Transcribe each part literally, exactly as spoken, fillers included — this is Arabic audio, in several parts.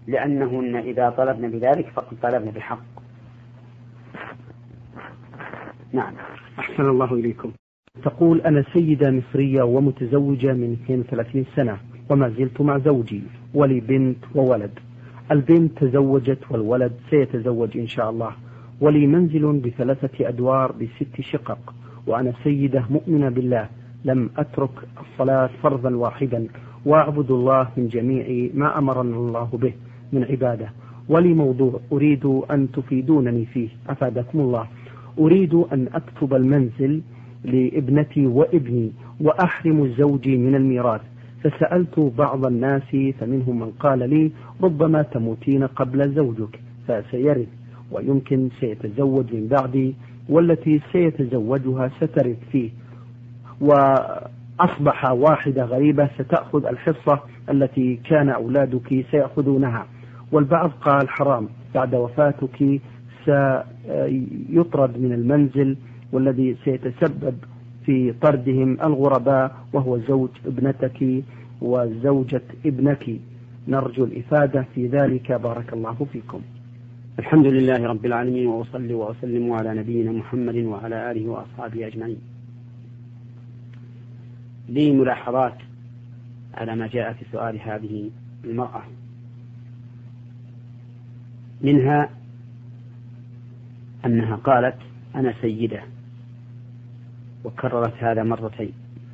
لأنهن إذا طلبن بذلك فقد طلبن بحق. نعم. أحسن الله إليكم. تقول: أنا سيدة مصرية ومتزوجة من اثنين وثلاثين سنة وما زلت مع زوجي ولي بنت وولد. البنت تزوجت والولد سيتزوج إن شاء الله، ولي منزل بثلاثة أدوار بست شقق، وأنا سيدة مؤمنة بالله لم أترك الصلاة فرضا واحدا، وأعبد الله من جميع ما أمرنا الله به من عبادة. ولي موضوع أريد أن تفيدونني فيه أفادكم الله. أريد أن أكتب المنزل لابنتي وابني وأحرم زوجي من الميراث، فسألت بعض الناس فمنهم من قال لي: ربما تموتين قبل زوجك فسيرث ويمكن سيتزوج من بعدي، والتي سيتزوجها سترث فيه، وأصبح واحدة غريبة ستأخذ الحصة التي كان أولادك سيأخذونها. والبعض قال: حرام، بعد وفاتك سيطرد من المنزل، والذي سيتسبب في طردهم الغرباء وهو زوج ابنتك وزوجة ابنك. نرجو الإفادة في ذلك، بارك الله فيكم. الحمد لله رب العالمين، وأصلي وأسلم على نبينا محمد وعلى آله وأصحابه أجمعين. لي ملاحظات على ما جاء في سؤال هذه المرأة، منها أنها قالت: أنا سيدة، وكررت هذا مرتين.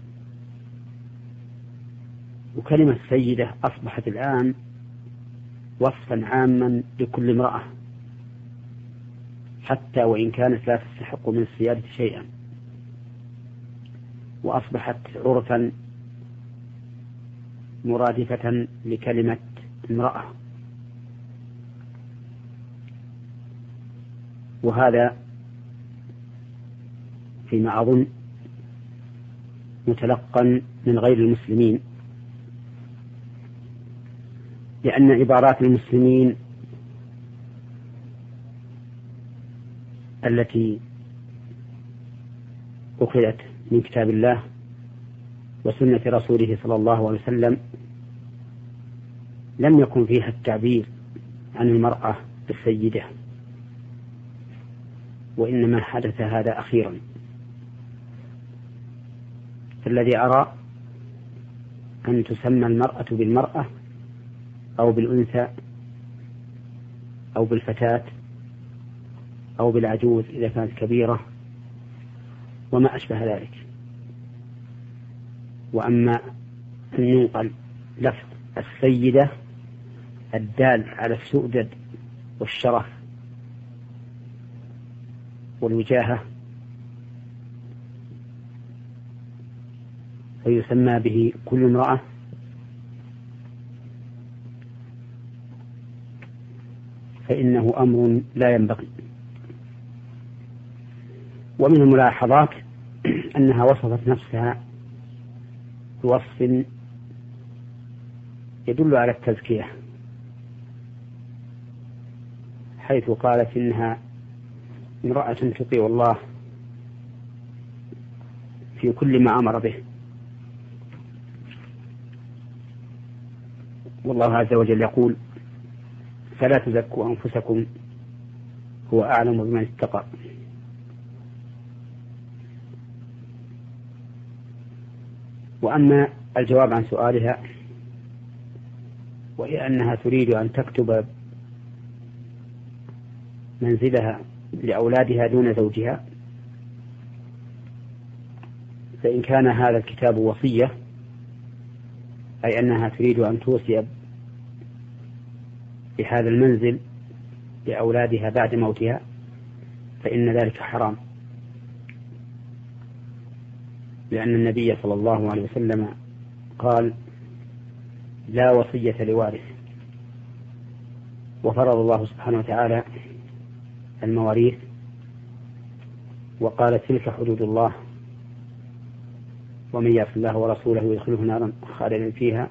وكلمة سيدة أصبحت الآن وصفا عاما لكل امرأة، حتى وإن كانت لا تستحق من السيادة شيئا، وأصبحت عرفا مرادفة لكلمة امرأة. وهذا فيما أظن متلقا من غير المسلمين، لأن عبارات المسلمين التي أخذت من كتاب الله وسنة رسوله صلى الله عليه وسلم لم يكن فيها التعبير عن المرأة بالسيدة، وإنما حدث هذا أخيرا. فالذي أرى أن تسمى المرأة بالمرأة أو بالأنثى أو بالفتاة أو بالعجوز إذا كانت كبيرة وما أشبه ذلك. وأما أن ينقل لفظ السيدة الدال على السؤدد والشرف والوجاهة فيسمى به كل امرأة، فإنه أمر لا ينبغي. ومن الملاحظات أنها وصفت نفسها بوصف يدل على التزكية، حيث قالت إنها امرأة تطيع الله في كل ما أمر به. والله عز وجل يقول: فلا تزكوا أنفسكم هو أعلم بمن اتقى. وأما الجواب عن سؤالها، وهي أنها تريد أن تكتب منزلها لأولادها دون زوجها، فإن كان هذا الكتاب وصية، أي أنها تريد أن توصي بهذا المنزل لأولادها بعد موتها، فإن ذلك حرام، لأن النبي صلى الله عليه وسلم قال: لا وصية لوارث. وفرض الله سبحانه وتعالى المواريث وقال: تلك حدود الله ومن يعص الله ورسوله يدخله نارا خالدا فيها.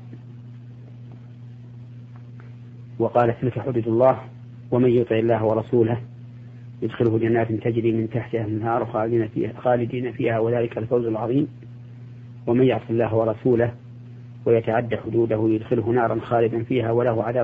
وقال: تلك حدود الله ومن يطع الله ورسوله يدخله جنات تجري من تحتها النهار خالدين فيها, خالدين فيها وذلك الفوز العظيم. ومن يعص الله ورسوله ويتعدى حدوده يدخله نارا خالدا فيها وله عذاب